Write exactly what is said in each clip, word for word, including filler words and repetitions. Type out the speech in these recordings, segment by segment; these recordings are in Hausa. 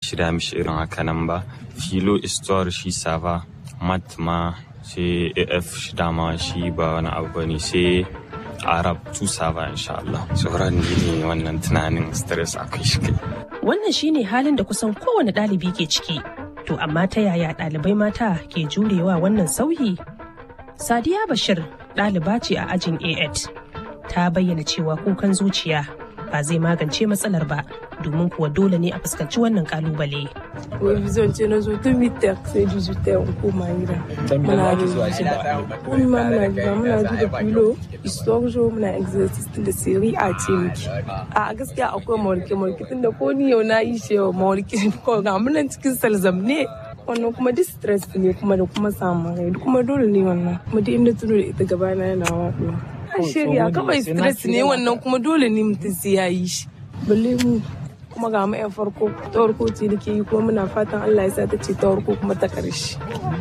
shirya mishi irin haka nan ba. Filo histoire shi sava, mat ma sai A F shi dama shi ba wani abu bane, sai Arab tu sava insha Allah. Sauran ne wannan tunanin stress akwai shi kai. Wannan shine halin da kusan kowane ɗalibi ke ciki. To amma ta yaya ɗalibai mata ke jurewa wannan sauyi? Sadiya Bashir ɗaliba ce a ajin A eight. Ta bayyana cewa kukan zuciya ba zai magance matsalar ba, domin kuwa dole ne a fuskanci wannan kalubale. Revision ce na zo tun mitar sai dijitar in koma gida. Muna revision. Wani ma muna gida muna ji da filo, historijo muna exercise tun da siri a ce miki. A gaskiya akwai mawarke-mawarke tun da ko ni yau na yi shi yau mawarke ko ga munan cikin salzam ne. Wannan kuma distress ne kuma da kuma samun rai kuma dole ne wannan. Kuma duk inda tuno da ita gabana yana waɗo. A shirya kawai stress ne wannan kuma dole ne mutum sai ya yi shi. Balle mu kuma ga mu yan farko ta farko ce da ke yi kuma muna fatan Allah ya sa ta ce ta farko kuma ta ƙarshe.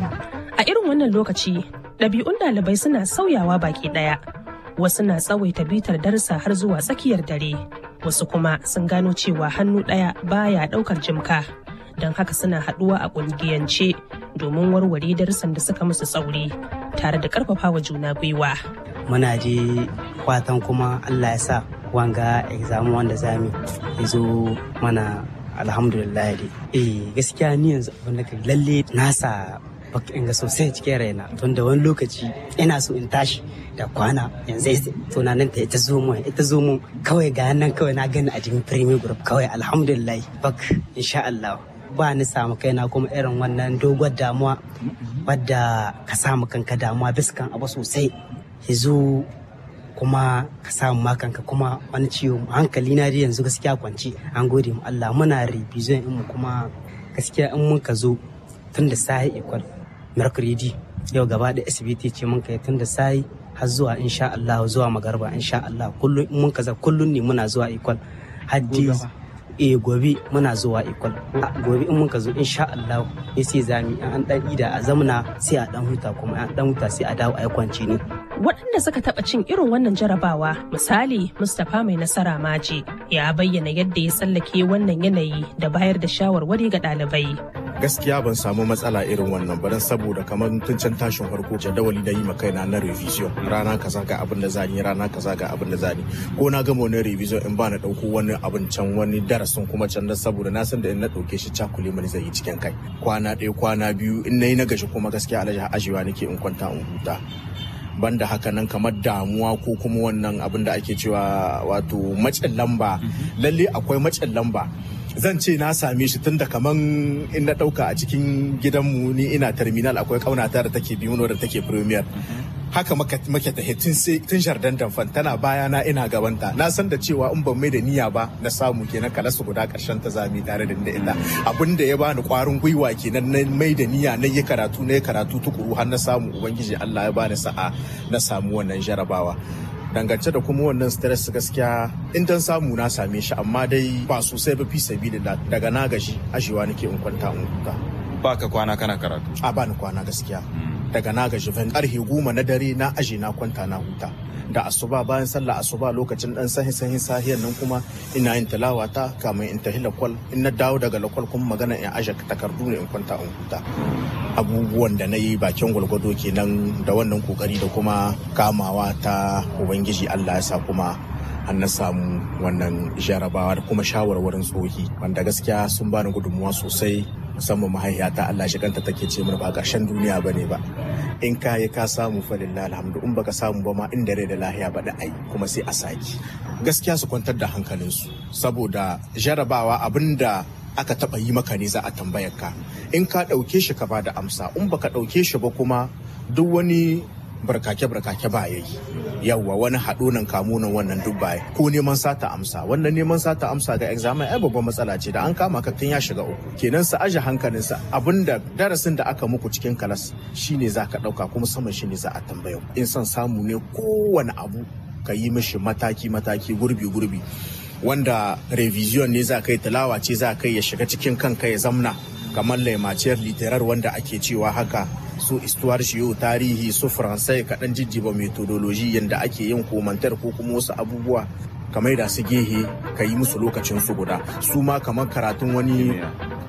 A irin wannan lokaci ɗabi'un ɗalibai suna sauyawa baki ɗaya. Wasu na tsawaita bitar darsa har zuwa tsakiyar dare. Wasu kuma sun gano cewa hannu ɗaya baya ɗaukar jimka. Don haka suna haɗuwa a ƙungiyance domin warware darussan da suka musu tsauri tare da ƙarfafawa juna gwiwa. Muna je fatan kuma Allah ya sa wanga exam wanda zami ya zo mana alhamdulillah dai. Eh gaskiya ni yanzu abin da lalle nasa baka inga sosai cikin raina tun da wani lokaci ina so in tashi da kwana yanzu tunanin ta ita zo mu ita zo mu kawai ga nan kawai na gani a cikin premier group kawai alhamdulillah bak insha Allah ba ni samu kaina kuma irin wannan dogon damuwa wadda ka samu kanka damuwa biskan abu sosai yazo kuma ka samu makanka kuma wani ciwo hankali na dai yanzu gaskiya kwanci an gode mu Allah muna revision in mu kuma gaskiya in mun ka zo tun da sai equal mercredi yau gaba da S B T ce mun kai tun da sai har zuwa insha Allah zuwa magarba insha Allah kullun in mun kaza kullun ne muna zuwa equal haddi eh gobe muna zuwa equal gobe in mun ka zo insha Allah ne sai zami an dan ida a zamna sai a dan huta kuma an dan huta sai a dawo a kwanci ne. Waɗanda suka taɓa cin irin wannan jarabawa misali Mustapha Mai Nasara Maji ya bayyana yadda ya tsallake wannan yanayi da bayar da shawarwari ga ɗalibai. Gaskiya ban samu matsala irin wannan ba dan saboda kamar tun can tashin farko jadawali da yi ma kaina na revision rana kaza ga abin da zani rana kaza ga abin da zani ko na gama wani revision in ba na dauko wani abin can wani darasin kuma can dan saboda na san da in na dauke shi cakule mani zai yi cikin kai kwana ɗaya kwana biyu in nayi na gashi kuma gaskiya alaji ajewa nake in kwanta in huta. Banda haka nan kamar damuwa ko kuma wannan abin da ake cewa wato macin lamba lalle akwai macin lamba zan ce na same shi tunda kaman in na dauka a cikin gidanmu ni ina terminal akwai kaunata da take biyu da take premier haka make ta tun sai tun jardin damfan tana baya na ina gabanta na san da cewa in ban mai da niyya ba na samu kenan kala su guda karshen ta zami tare da inda illa abin da ya bani kwarin gwiwa kenan na mai da niyya na yi karatu na yi karatu tukuru har na samu ubangiji Allah ya bani sa'a na samu wannan jarabawa. Dangance da kuma wannan stress gaskiya in dan samu na same shi amma dai ba sosai ba fi sabilillah daga na gashi ashewa nake in kwanta in huta. Ba ka kwana kana karatu? A ba ni kwana gaskiya. Daga na gashi van karfe goma na dare na aje na kwanta na huta. Da asuba bayan sallah asuba lokacin dan sahi sahi sahiyan nan kuma ina yin tilawa ta kamar in tahi lakwal in na dawo daga lakwal kuma magana in aje takardu ne in kwanta in huta. Abubuwan da na yi bakin gwalgwado kenan da wannan kokari da kuma kamawa ta ubangiji Allah ya sa kuma an na samu wannan jarabawa da kuma shawarwarin tsohi wanda gaskiya sun bani gudunmuwa sosai musamman mahaifiyata Allah shi kanta take ce mana ba ƙarshen duniya bane ba in ka yi ka samu fa lillahi alhamdu in baka samu ba ma inda rai da lahiya ba da ai kuma sai a saki gaskiya su kwantar da hankalinsu saboda jarabawa abinda aka taba yi maka ne za a tambayar ka in ka dauke shi ka bada amsa in baka dauke shi ba kuma duk wani barkake-barkake ba ya yi yawwa wani haɗo nan kamo nan wannan duk baya ko neman sata amsa wannan neman sata amsa ga examen ai babban matsala ce da an kama ka tun ya shiga uku kenan sa aje hankalinsa abinda darasin da aka muku cikin kalas shine za ka ɗauka kuma saman shine za a tambaya in son samu ne kowane abu ka yi mishi mataki-mataki gurbi-gurbi wanda revision ne za ka yi tilawa ce za ka yi ya shiga cikin kanka ya zamna kamar laimaciyar literar wanda ake cewa haka su istuwar shiyo tarihi su faransai kaɗan jijjiba metodoloji yadda ake yin komantar ko kuma wasu abubuwa kamar da su gehe ka yi musu lokacin su guda su ma kamar karatun wani